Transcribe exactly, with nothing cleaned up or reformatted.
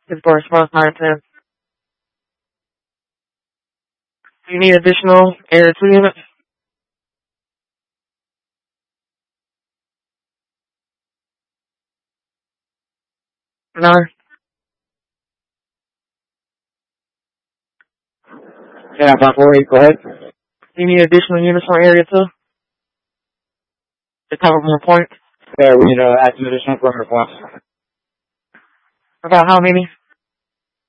Physical response nine ten. Do you need additional Area two units? nine. Yeah, five four eight, go ahead. Do you need additional units on Area two? To cover more points? Yeah, we need to add some additional perimeter points. About how many?